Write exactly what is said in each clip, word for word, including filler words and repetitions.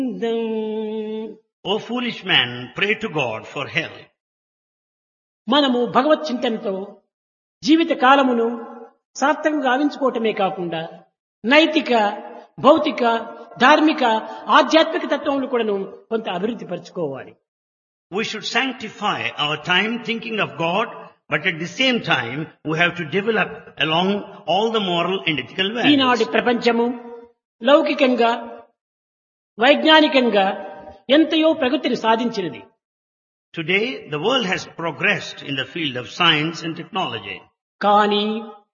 O foolish man, pray to God for help. మనము భగవత్ చింతనతో జీవిత కాలమును సార్థకంగా గావించుకోవటమే కాకుండా నైతిక, భౌతిక, ధార్మిక, ఆధ్యాత్మిక తత్వములు కూడాను కొంత అభివృద్ధి పరచుకోవాలి. We should sanctify our time thinking of God, but at the same time we have to develop along all the moral and ethical ఈనాటి values. ప్రపంచము లౌకికంగా, వైజ్ఞానికంగా ఎంతయో ప్రగతిని సాధించినది. Today the world has progressed in the field of science and technology. కానీ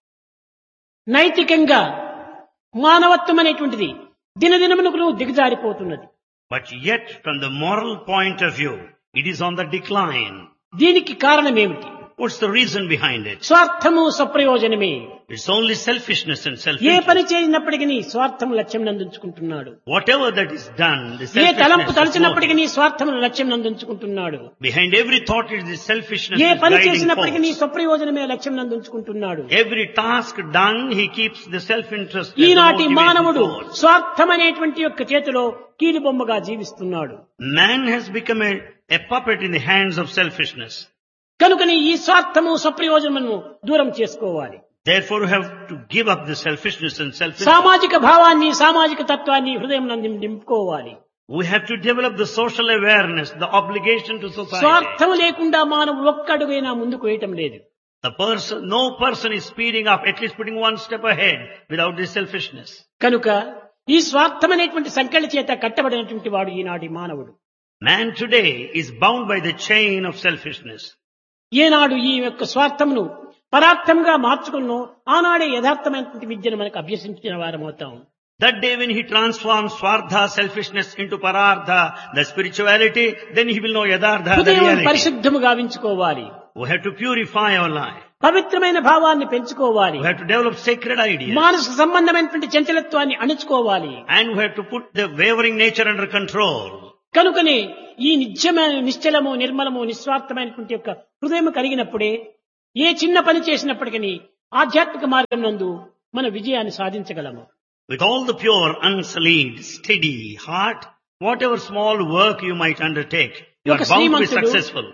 నైతికంగా మానవత్వం అనేటువంటిది దినదినమునకు దిగజారిపోతున్నది. But yet from the moral point of view, it is on the decline. దీనికి కారణం ఏమిటి? What's the reason behind it? స్వార్థము స్వప్రయోజనమే. It's only selfishness and A self-interest. పని చేసినప్పటికీ స్వార్థం లక్ష్యం నందుంచుకుంటున్నాడు. Whatever that is done, the ఏ తలంపు selfishness is తలచినప్పటికీ motive. స్వార్థం లక్ష్యం నందుంచుకుంటున్నాడు. Behind every thought is the selfishness A is పని guiding చేసినప్పటికీ force. స్వప్రయోజనమే లక్ష్యం నందుంచుకుంటున్నాడు. Every task done, he keeps the self-interest as the ఈనాటి motivating మానవుడు force. స్వార్థం అనేటువంటి యొక్క చేతిలో కీలుబొమ్మగా జీవిస్తున్నాడు. Man has become a, a puppet in the hands of selfishness. కనుకని ఈ స్వార్థము స్వప్రయోజనము దూరం చేసుకోవాలి. Therefore, we have to give up the selfishness and self-interest. సామాజిక భావాన్ని, సామాజిక తత్వాన్ని హృదయం నందు నింపుకోవాలి. We have to develop the social awareness, the obligation to society. స్వార్థం లేకుండా మానవుడు ఒక్క అడుగైనా ముందుకు వేయటం లేదు. The person, no person is speeding up, at least putting one step ahead without this selfishness. కనుక ఈ స్వార్థం అనేటువంటి సంకెళ్ళ చేత కట్టబడినటువంటి వాడు ఈనాటి మానవుడు. Man today is bound by the chain of selfishness. ఏనాడు ఈ యొక్క స్వార్థమును పరార్థంగా మార్చుకున్నో ఆనాడే యథార్థమైనటువంటి విద్యను మనకు అభ్యసించిన వారమవుతాం. That day when he transforms Swardha, selfishness into Parardha, the spirituality, then he will know Yadardha, the హృదయం reality. పరిశుద్ధము గావించుకోవాలి. We have to purify our life. పవిత్రమైన భావాన్ని పెంచుకోవాలి. We have to develop sacred ideas. మానసిక సంబంధమైనటువంటి చంచలత్వాన్ని అణుచుకోవాలి. And we have to put the wavering nature under control. కనుకనే ఈ నిత్యమైన నిశ్చలము, నిర్మలము, నిస్వార్థమైనటువంటి యొక్క హృదయం కలిగినప్పుడే ఏ చిన్న పని చేసినప్పటికీ ఆధ్యాత్మిక మార్గం నందు మన విజయాన్ని సాధించగలము. With all the pure, unsullied, steady heart, whatever small work you might undertake, you are ఒక bound to be Srimanthudu- successful.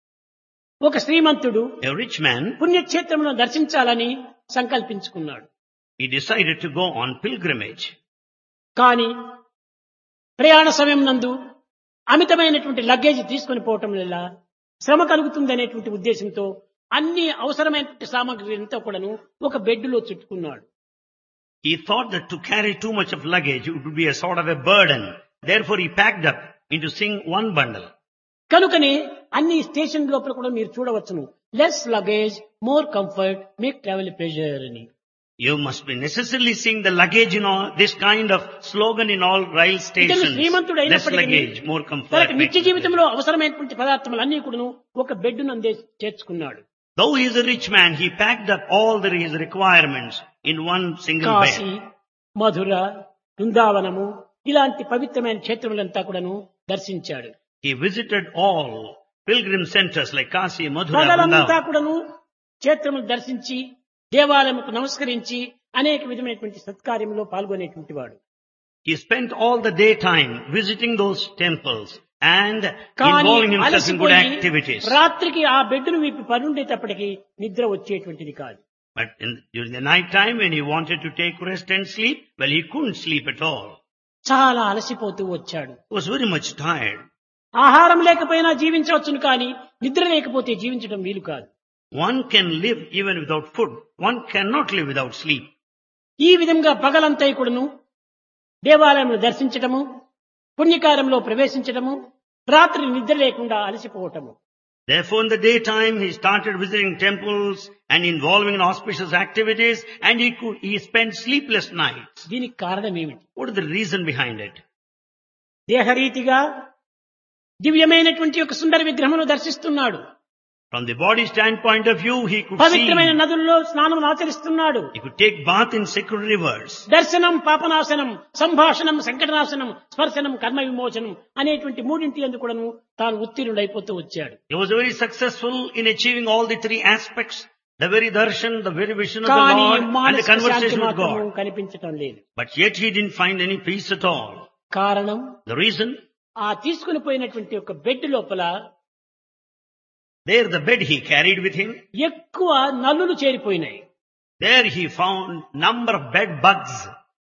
ఒక శ్రీమంతుడు A rich man, పుణ్యక్షేత్రమును దర్శించాలని సంకల్పించుకున్నాడు. he decided to go on pilgrimage. కానీ ప్రయాణ సమయం నందు అమితమైనటువంటి లగేజ్ తీసుకొని పోవటం వల్ల శ్రమ కలుగుతుంది అనేటువంటి ఉద్దేశంతో అన్ని అవసరమైనటువంటి సామాగ్రి అంతా కూడాను ఒక బెడ్లో చుట్టుకున్నాడు. He thought that to carry too much of luggage it would be a sort of a burden. Therefore he packed up into sing one bundle. కనుకనే అన్ని స్టేషన్ లోపల కూడా మీరు చూడవచ్చును, less luggage more comfort make travel pressure అని. You must be necessarily seeing the luggage in all, this kind of slogan in all rail ఇతను stations. శ్రీమంతుడు Less అయినప్పటికీ luggage, more comfort. తనకు నిత్య makes జీవితంలో అవసరమైనటువంటి పదార్థములు అన్ని కూడాను ఒక bed నందే చేర్చుకున్నాడు. Though he is a rich man, he packed up all the, his requirements in one single Kashi, bed. మధుర, బృందావనము ఇలాంటి పవిత్రమైన క్షేత్రములంతా కూడాను దర్శించాడు. He visited all pilgrim centers like Kasi, Madhura, ప్రజలంతా Vrindavan. కూడాను క్షేత్రములు దర్శించి దేవాలయముకు నమస్కరించి అనేక విధమైనటువంటి సత్కార్యంలో పాల్గొనేటువంటి వాడు. He spent all the daytime visiting those temples and కానీ involving himself in good అలసిపోయి activities. రాత్రికి ఆ బెడ్డును విప్పి పరుండేటప్పటికి నిద్ర వచ్చేటువంటిది కాదు. But in, during the night time when he wanted to take rest and sleep, well, he couldn't sleep at all. చాలా అలసిపోతూ వచ్చాడు. He was very much tired. ఆహారం లేకపోయినా జీవించవచ్చును కానీ నిద్ర లేకపోతే జీవించడం వీలు కాదు. One can live even without food. One cannot live without sleep. ఈ విధంగా పగలంతా కూడాను దేవాలయంలో దర్శించటము, పుణ్యకార్యంలో ప్రవేశించటము, రాత్రి నిద్ర లేకుండా అలసిపోవటము. Therefore, in the daytime, he started visiting temples and involving in auspicious activities, and he could, he spent sleepless nights. దీనికి కారణం ఏమిటి? What is the reason behind it? దేహరీతిగా దివ్యమైనటువంటి ఒక సుందర విగ్రహమును దర్శిస్తున్నాడు. From the body standpoint of view, he could see, పవిత్రమైన నదుల్లో స్నానం ఆచరిస్తున్నాడు. he could take bath in sacred rivers. దర్శనం పాపనాశనం, సంభాషణం సంకటనాశనం, స్పర్శనం కర్మ విమోచనం అనేటువంటి మూడింటి యందు కూడాను తాను ఉత్తీర్ణుడైపోతూ వచ్చాడు. He was very successful in achieving all the three aspects, the very darshan, the very vision of the కానీ Lord, and the మానసిక శాంతి conversation with మాత్రము God. కనిపించటం లేదు. But yet he didn't find any peace at all. కారణం The reason, ఆ తీసుకుని పోయినటువంటి ఒక బెడ్ లోపల there the bed he carried with him, ఎక్కువ నల్లులు చేరిపోయినాయి. there he found number of bed bugs.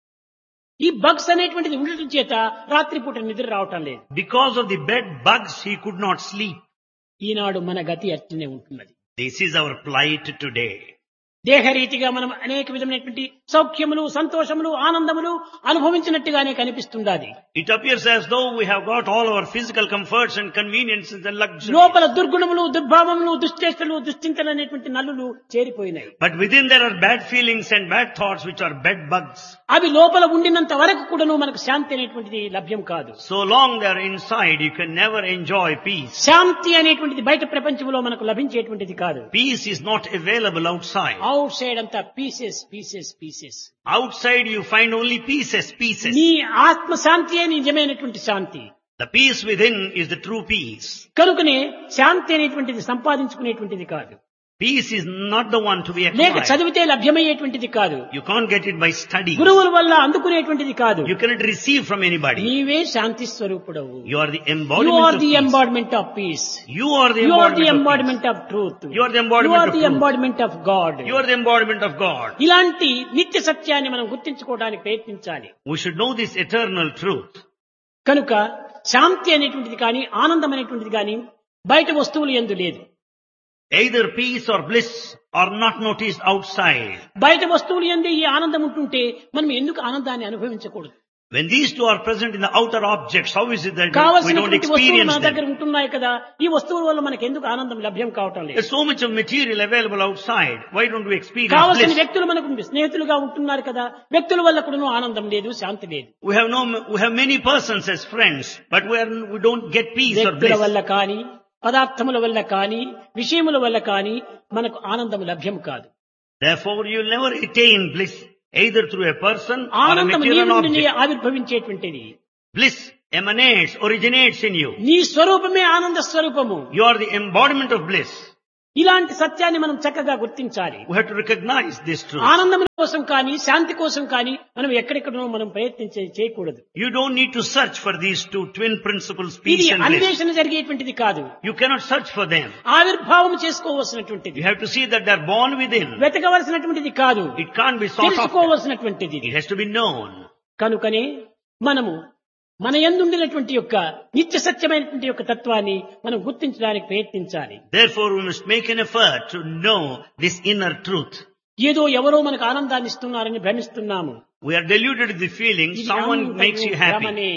ఈ బగ్స్ అనేటువంటిది ఉండటం చేత రాత్రిపూట నిద్ర రావటం లేదు. Because of the bed bugs, he could not sleep. ఈనాడు మన గతి అట్లనే ఉంటున్నది. This is our plight today. దేహరీతిగా మనం అనేక విధమైనటువంటి సౌఖ్యములు, సంతోషములు, ఆనందములు అనుభవించినట్టుగానే కనిపిస్తుండాది. It appears as though we have got all our physical comforts and conveniences and luxury. లోపల దుర్గుణములు, దుర్భావములు, దుశ్చేష్టలు, దుశ్చింతలు అనేటువంటి నల్లులు చేరిపోయినాయి. But within there are bad feelings and bad thoughts which are bed bugs. అవి లోపల ఉండినంత వరకు కూడాను మనకు శాంతి అనేటువంటిది లభ్యం కాదు. So long they are inside, you can never enjoy peace. శాంతి అనేటువంటిది బయట ప్రపంచంలో మనకు లభించేటువంటిది కాదు. Peace is not available outside. Out side అంతా pieces pieces pieces. Outside you find only pieces, pieces. నీ ఆత్మ శాంతియే నిజమైనటువంటి శాంతి. The peace within is the true peace. కనుకనే శాంతి అనేటువంటిది సంపాదించుకునేటువంటిది కాదు. Peace is not the one to be లేక acquired. చదివితే లభ్యమయ్యేటువంటిది కాదు. You can't get it by study. గురువుల వల్ల అందుకునేటువంటిది కాదు. You cannot receive from anybody. నీవే శాంతి స్వరూపుడవు. You are the You embodiment are of the peace. embodiment of peace. You are the You are the embodiment of embodiment of truth. You are the You embodiment are of the truth. embodiment of God. peace. You are the embodiment of God. ఇలాంటి నిత్య సత్యాన్ని మనం గుర్తించుకోవడానికి ప్రయత్నించాలి. We should know this eternal truth. కనుక శాంతి అనేటువంటిది కానీ ఆనందం అనేటువంటిది కానీ బయట వస్తువులు యందు లేదు. Either peace or bliss are not noticed outside. బయట వస్తువులు యందు ఈ ఆనందం ఉంటుంటే మనం ఎందుకు ఆనందాన్ని అనుభవించకూడదు? When these two are present in the outer objects, how is it that we don't కావలసినటువంటి వస్తువులు experience మన దగ్గర them? ఉంటున్నాయి కదా, ఈ వస్తువుల వల్ల మనకు ఎందుకు ఆనందం లభ్యం కావటం లేదు? There's so much of material available outside. Why don't we experience కావలసిన bliss? వ్యక్తులు మనకు స్నేహితులుగా ఉంటున్నారు కదా, వ్యక్తుల వల్ల కూడా ఆనందం లేదు, శాంతి లేదు. We have no, we have many persons as friends, but we are, we don't get peace or వ్యక్తుల bliss. వల్ల కానీ, పదార్థముల వల్ల కానీ, విషయముల వల్ల కానీ మనకు ఆనందం లభ్యం కాదు. Therefore, you'll never attain bliss either through a person or a ఆనందం నీ material నుండి object. ఆవిర్భవించేటువంటిది. Bliss emanates, originates in you. నీ స్వరూపమే ఆనంద స్వరూపము. You are the embodiment of bliss. ఇలాంటి సత్యాన్ని మనం చక్కగా గుర్తించాలి. We have to recognize this truth. ఆనందం కోసం కానీ, శాంతి కోసం కానీ మనం ఎక్కడెక్కడో మనం ప్రయత్నించే చేయకూడదు. You don't need to search for these two twin principles, ఇది peace and bliss. అన్వేషణ జరిగేటువంటిది కాదు. You cannot search for them. ఆవిర్భావం చేసుకోవలసినటువంటిది. You have to see that they are born within. వెతకవలసినటువంటిది కాదు, It can't be sought after. తెలుసుకోవలసినటువంటిది. It has to be known. కనుకనే మనము మన యందుండినటువంటి యొక్క నిత్య సత్యమైనటువంటి యొక్క తత్వాన్ని మనం గుర్తించడానికి ప్రయత్నించాలి. Therefore, we must make an effort to know this inner truth. ఏదో ఎవరో మనకు ఆనందాన్ని ఇస్తున్నారని భ్రమిస్తున్నాము. We are deluded with the feeling ఇది someone అంతము makes you happy. భ్రమనే.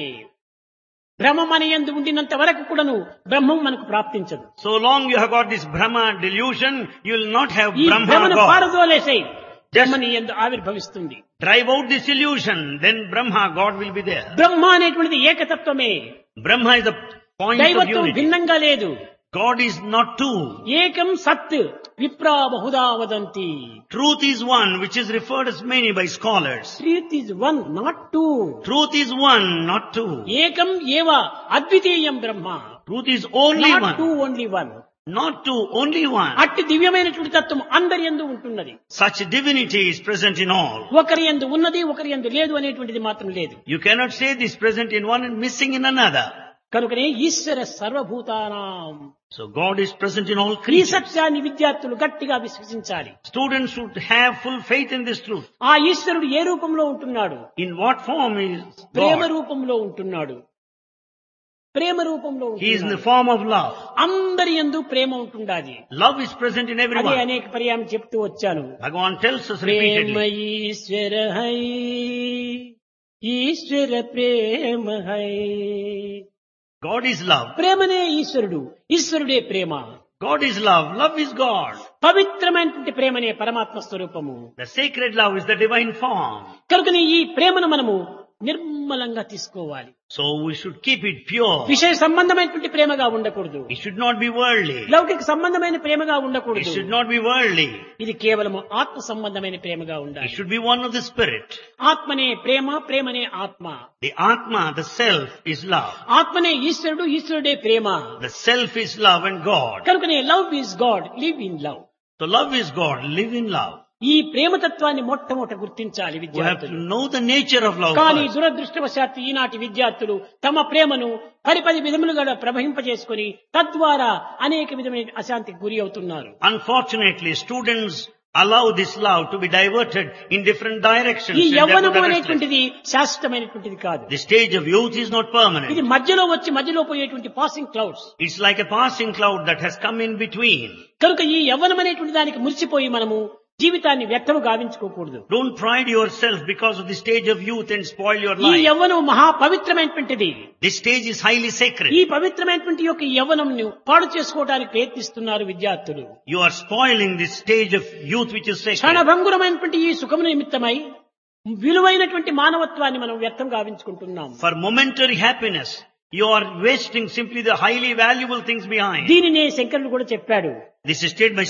భ్రమ మన యందు ఉండినంత వరకు కూడాను బ్రహ్మం మనకు ప్రాప్తించదు. So long you have got this Brahma delusion, you will not have ఈ Brahma భ్రమను God. పారదోలేసై బ్రహ్మ నీ యందు ఆవిర్భవిస్తుంది. Drive out this illusion, then Brahma, God will be there. బ్రహ్మ అనేటువంటిది ఏకతత్వమే. Brahma is the point of దైవత్వం unity. భిన్నంగా లేదు. God is not two. ఏకం సత్ విప్రా Bahuda వదంతి. Truth is one, which is referred as many by scholars. Truth is one, not two. Truth is one, not two. ఏకం ఏవ అద్వితీయం బ్రహ్మ. Truth is only not two, one, only one. not two, only one. అట్టి దివ్యమైనటువంటి తత్వం అందరి యందు ఉంటున్నది. Such divinity is present in all. ఒకరి యందు ఉన్నది, ఒకరి యందు లేదు అనేటువంటిది మాత్రం లేదు. You cannot say this present in one and missing in another. కనుకనే ఈశ్వర సర్వభూతానాం. So God is present in all ఈ creatures. సత్యాన్ని విద్యార్థులు గట్టిగా విశ్వసించాలి. Students should have full faith in this truth. ఆ ఈశ్వరుడు ఏ రూపంలో ఉంటున్నాడు? In what form is Prema God? రూపంలో ఉంటున్నాడు. ప్రేమ రూపంలో He is in the ఉంటున్నాడు. form of love. అందరి యందు ప్రేమ ఉంటుండాది. Love is present in అదే everyone. అనేక పర్యాయం చెప్తూ వచ్చాను. Bhagavan tells us Prema repeatedly. Eshwara high, Eshwara Prema high. God is love. ప్రేమనే ఈశ్వరుడు, ఈశ్వరుడే ప్రేమ. God is love. Love is God. పవిత్రమైనటువంటి ప్రేమనే పరమాత్మ స్వరూపము. The sacred love is the divine form. కనుకనే ఈ ప్రేమను మనము నిర్మలంగా తీసుకోవాలి. So we should keep it pure. విషయ సంబంధమైనటువంటి ప్రేమగా ఉండకూడదు. It should not be worldly. లౌకిక సంబంధమైన ప్రేమగా It ఉండకూడదు. should not be worldly. ఇది కేవలము ఆత్మ సంబంధమైన ప్రేమగా It ఉండాలి. should be one of the spirit. ఆత్మనే ప్రేమ, ప్రేమనే ఆత్మ. The Atma, the self, is love. ఆత్మనే ఈశ్వరుడు, ఈశ్వరుడే ప్రేమ. The self is love and God. కనుకనే love is God, live in love. So love is God. Live in love. ఈ ప్రేమతత్వాన్ని మొట్టమొదట గుర్తించాలి We have to విద్యార్థులు. know the nature of love కానీ first. దురదృష్టవశాత్తు ఈనాటి విద్యార్థులు తమ ప్రేమను పది పది విధములుగా ప్రవహింపజేసుకుని తద్వారా అనేక విధమైన అశాంతికి గురి అవుతున్నారు. Unfortunately, students allow this love to be diverted in different directions. ఈ and therefore యవ్వనము they are restless. అనేటువంటిది శాశ్వతమైనటువంటిది కాదు. The stage of youth is not ఇది permanent. మధ్యలో వచ్చి మధ్యలో పోయేటువంటి passing clouds. It's like a passing cloud that has come in between. కనుక ఈ యవ్వనం అనేటువంటి దానికి మురిసిపోయి మనము జీవితాన్ని వ్యర్థము గావించుకోకూడదు. Don't pride yourself because of the stage of youth and spoil your ఈ life. యవ్వనం మహా పవిత్రమైనటువంటిది. This stage is highly sacred. ఈ పవిత్రమైనటువంటి యొక్క యవ్వనంను పాడు చేసుకోవడానికి ప్రయత్నిస్తున్నారు విద్యార్థులు. You are spoiling this stage of youth which is sacred. క్షణభంగురమైనటువంటి ఈ సుఖము నిమిత్తమై విలువైనటువంటి మానవత్వాన్ని మనం వ్యర్థం గావించుకుంటున్నాం. For momentary happiness, you are wasting simply the highly valuable things behind. దీనినే శంకరుడు కూడా చెప్పాడు. This is stated by